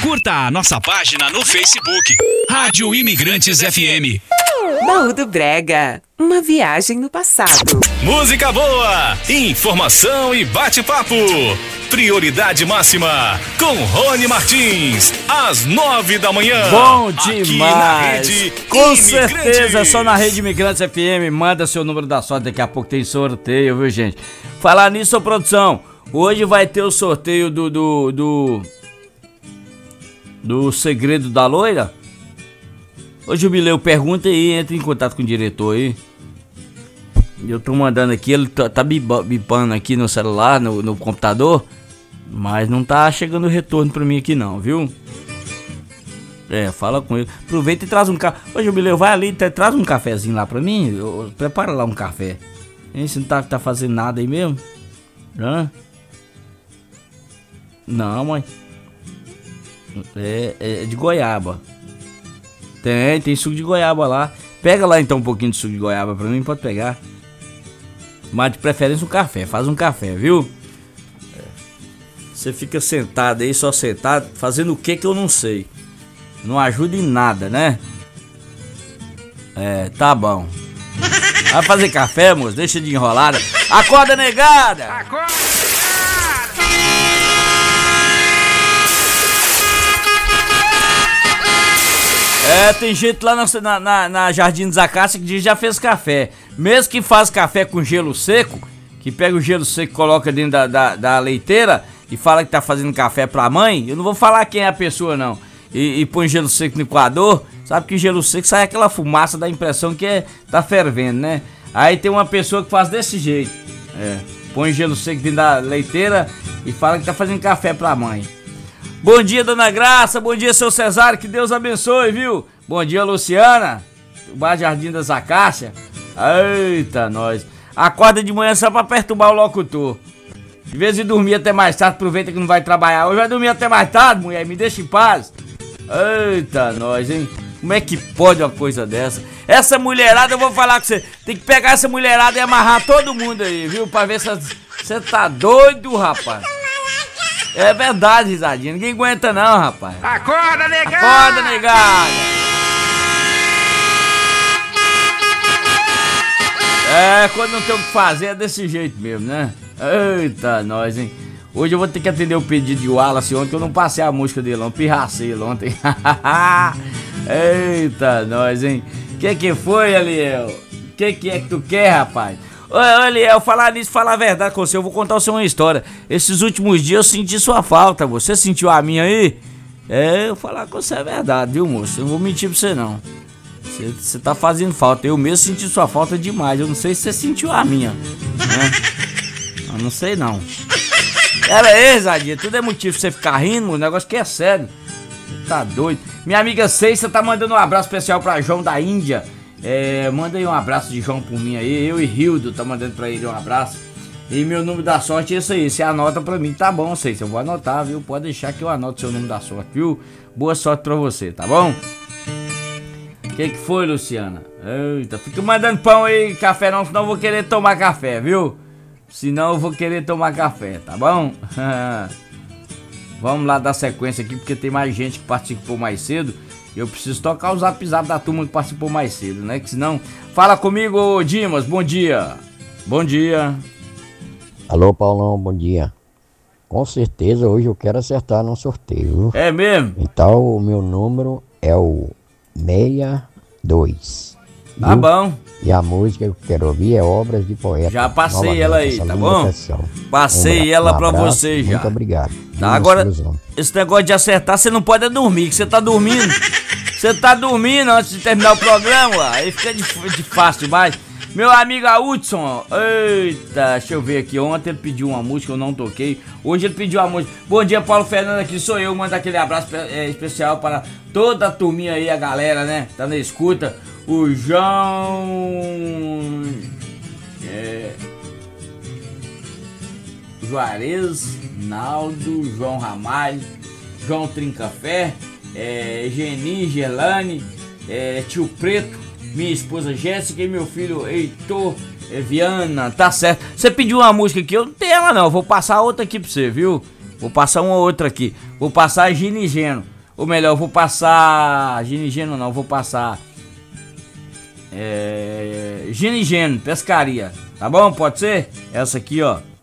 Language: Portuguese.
Curta a nossa página no Facebook, Rádio Imigrantes FM. Baú do Brega, uma viagem no passado. Música boa, informação e bate-papo. Prioridade máxima, com Rony Martins, às 9 da manhã. Bom demais. demais. Com certeza, só na Rede Imigrantes FM. Manda seu número da sorte, daqui a pouco tem sorteio, viu, gente? Falar nisso, ô, produção, hoje vai ter o sorteio do Segredo da Loira. Ô, Jubileu, pergunta aí, entra em contato com o diretor aí. Eu tô mandando aqui, ele tá bipando aqui no celular, no computador, mas não tá chegando retorno pra mim aqui não, viu? Fala com ele. Aproveita e traz um café. Ô, Jubileu, vai ali, traz um cafezinho lá pra mim. Prepara lá um café. Você não tá fazendo nada aí mesmo? Hã? Não, mãe. É de goiaba. Tem suco de goiaba lá. Pega lá então um pouquinho de suco de goiaba pra mim, pode pegar. Mas de preferência um café, faz um café, viu? Você fica sentado aí, só sentado, fazendo o que eu não sei. Não ajuda em nada, né? Tá bom. Vai fazer café, moço? Deixa de enrolada. Acorda, negada! Acorda, tem gente lá na Jardim dos Acácias que diz que já fez café. Mesmo que faz café com gelo seco, que pega o gelo seco e coloca dentro da leiteira e fala que tá fazendo café pra mãe, eu não vou falar quem é a pessoa não. E põe gelo seco no coador, sabe que gelo seco sai aquela fumaça, da impressão que tá fervendo, né? Aí tem uma pessoa que faz desse jeito. Põe gelo seco dentro da leiteira e fala que tá fazendo café pra mãe. Bom dia, dona Graça, bom dia, seu Cesário, que Deus abençoe, viu? Bom dia, Luciana, do Bar Jardim das Acácias. Eita, nós. Acorda de manhã só pra perturbar o locutor. De vez em dormir até mais tarde, aproveita que não vai trabalhar. Hoje vai dormir até mais tarde, mulher, me deixa em paz. Eita, nós, hein? Como é que pode uma coisa dessa? Essa mulherada, eu vou falar com você, tem que pegar essa mulherada e amarrar todo mundo aí, viu? Pra ver se você tá doido, rapaz. É verdade, risadinha. Ninguém aguenta não, rapaz. Acorda, negada! Acorda, negada! Quando não tem o que fazer é desse jeito mesmo, né? Eita, nós, hein? Hoje eu vou ter que atender o pedido de Wallace ontem, que eu não passei a música dele, não. Pirracei ele ontem. Eita, nós, hein? Que foi, Aliel? Que é que tu quer, rapaz? Ô, Eliel, falar nisso, falar a verdade com você, eu vou contar você uma história. Esses últimos dias eu senti sua falta, você sentiu a minha aí? Eu falar com você é verdade, viu, moço? Eu não vou mentir pra você, não. Você tá fazendo falta, eu mesmo senti sua falta demais. Eu não sei se você sentiu a minha, né? Eu não sei, não. Era Zadinha, tudo é motivo pra você ficar rindo, o negócio que é sério. Você tá doido. Minha amiga Ceissa tá mandando um abraço especial pra João da Índia. Manda aí um abraço de João por mim aí. Eu e Rildo tá mandando pra ele um abraço. E meu número da sorte é isso aí. Você anota pra mim, tá bom, Ceissa? Eu vou anotar, viu? Pode deixar que eu anoto seu número da sorte, viu? Boa sorte pra você, tá bom? Que foi, Luciana? Eita, fica mandando pão aí, café não, senão eu vou querer tomar café, viu? Senão eu vou querer tomar café, tá bom? Vamos lá dar sequência aqui, porque tem mais gente que participou mais cedo. Eu preciso tocar o zap da turma que participou mais cedo, né? Que senão... Fala comigo, Dimas, bom dia. Bom dia. Alô, Paulão, bom dia. Com certeza hoje eu quero acertar no sorteio. É mesmo? Então o meu número é o 62. Tá bom. E a música que eu quero ouvir é Obras de Poeta. Já passei ela aí, tá bom? Passei ela pra você já. Muito obrigado. Tá, agora, esse negócio de acertar, você não pode dormir, que você tá dormindo. Você tá dormindo antes de terminar o programa, aí fica de fácil demais. Meu amigo Hudson, eita, deixa eu ver aqui. Ontem ele pediu uma música, eu não toquei. Hoje ele pediu uma música. Bom dia, Paulo Fernando, aqui sou eu. Manda aquele abraço especial para toda a turminha aí, a galera, né? Tá na escuta. O João Juarez, Naldo, João Ramalho, João Trincafé, Geni, Gelane, Tio Preto, minha esposa Jéssica e meu filho Heitor, Viana, tá certo. Você pediu uma música aqui, eu não tenho ela não, vou passar outra aqui pra você, viu? Vou passar uma outra aqui, vou passar a Gini Geno. Ou melhor, eu vou passar Ginigeno não, eu vou passar Ginigeno, pescaria. Tá bom? Pode ser? Essa aqui, ó.